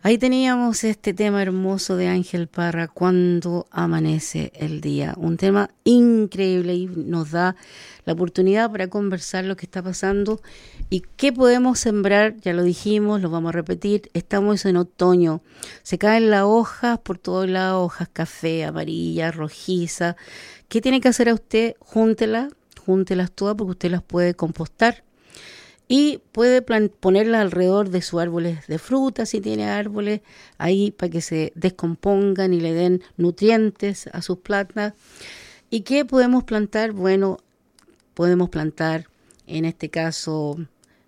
Ahí teníamos este tema hermoso de Ángel Parra, Cuando amanece el día. Un tema increíble y nos da la oportunidad para conversar lo que está pasando y qué podemos sembrar. Ya lo dijimos, lo vamos a repetir. Estamos en otoño. Se caen las hojas por todos lados, hojas café, amarillas, rojizas. ¿Qué tiene que hacer a usted? Júntelas todas porque usted las puede compostar. Y puede ponerla alrededor de sus árboles de fruta, si tiene árboles, ahí para que se descompongan y le den nutrientes a sus plantas. ¿Y qué podemos plantar? Bueno, podemos plantar, en este caso,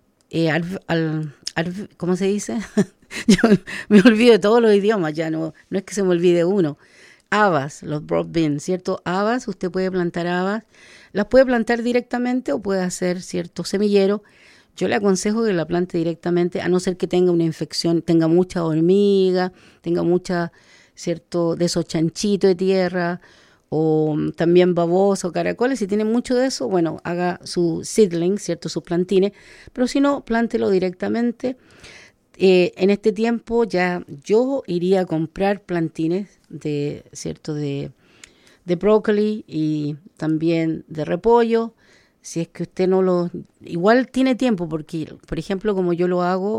¿cómo se dice? Yo me olvido de todos los idiomas, ya no es que se me olvide uno. Habas, los broad beans, ¿cierto? Habas, usted puede plantar habas. Las puede plantar directamente o puede hacer cierto semillero. Yo le aconsejo que la plante directamente, a no ser que tenga una infección, tenga mucha hormiga, tenga mucha, cierto, de esos chanchitos de tierra, o también babosa o caracoles. Si tiene mucho de eso, bueno, haga su seedling, cierto, sus plantines, pero si no, plántelo directamente. En este tiempo ya yo iría a comprar plantines de brócoli y también de repollo. Si es que usted no lo... Igual tiene tiempo porque, por ejemplo, como yo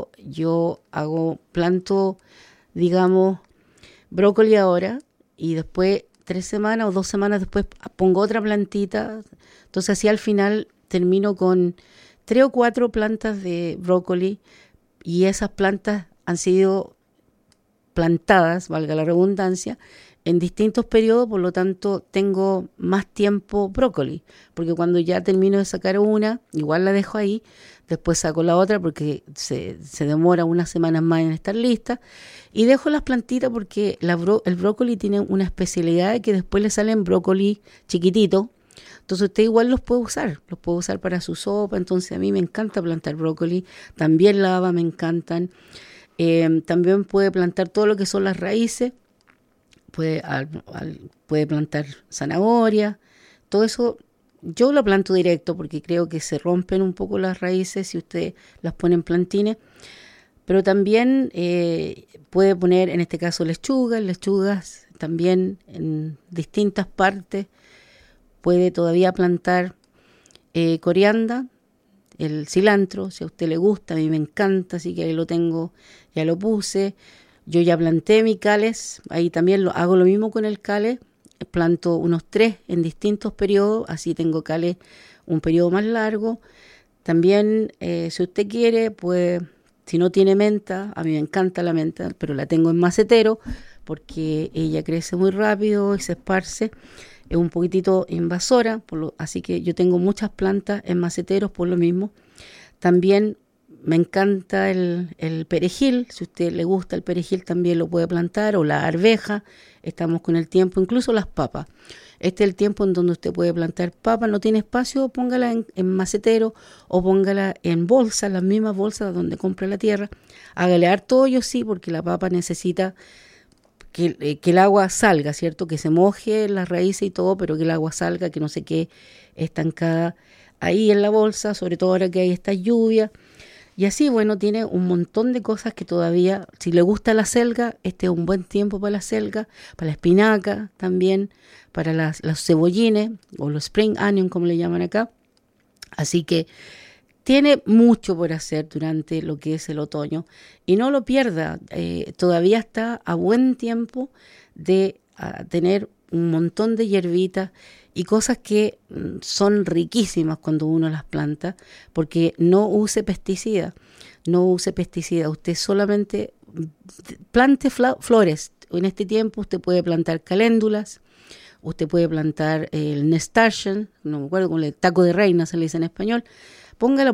planto, digamos, brócoli ahora y después 3 semanas o 2 semanas después pongo otra plantita. Entonces así al final termino con 3 o 4 plantas de brócoli y esas plantas han sido plantadas, valga la redundancia, en distintos periodos, por lo tanto tengo más tiempo brócoli, porque cuando ya termino de sacar una, igual la dejo ahí, después saco la otra porque se demora unas semanas más en estar lista, y dejo las plantitas porque el brócoli tiene una especialidad de que después le salen brócoli chiquititos, entonces usted igual los puede usar para su sopa. Entonces a mí me encanta plantar brócoli, también la haba me encantan, también puede plantar todo lo que son las raíces. Puede plantar zanahoria, todo eso yo lo planto directo porque creo que se rompen un poco las raíces si usted las pone en plantines, pero también puede poner en este caso lechugas también en distintas partes, puede todavía plantar corianda, el cilantro, si a usted le gusta, a mí me encanta, así que ahí lo tengo, ya lo puse. Yo ya planté mi cales, ahí también hago lo mismo con el cales, planto unos 3 en distintos periodos, así tengo cales un periodo más largo. También, si usted quiere, pues, si no tiene menta, a mí me encanta la menta, pero la tengo en macetero porque ella crece muy rápido y se esparce, es un poquitito invasora, así que yo tengo muchas plantas en maceteros por lo mismo. También me encanta el perejil, si a usted le gusta el perejil también lo puede plantar, o la arveja, estamos con el tiempo, incluso las papas. Este es el tiempo en donde usted puede plantar papas, no tiene espacio, póngala en macetero o póngala en bolsas, las mismas bolsas donde compra la tierra. Hágale harto hoyo, sí, porque la papa necesita que el agua salga, ¿cierto? Que se moje las raíces y todo, pero que el agua salga, que no se quede estancada ahí en la bolsa, sobre todo ahora que hay esta lluvia. Y así, bueno, tiene un montón de cosas que todavía, si le gusta la selga, este es un buen tiempo para la selga, para la espinaca también, para los cebollines o los spring onion, como le llaman acá. Así que tiene mucho por hacer durante lo que es el otoño y no lo pierda, todavía está a buen tiempo de tener un montón de hierbitas y cosas que son riquísimas cuando uno las planta, porque no use pesticida, usted solamente plante flores. En este tiempo usted puede plantar caléndulas, usted puede plantar el nasturtium, no me acuerdo, con el taco de reina se le dice en español, póngala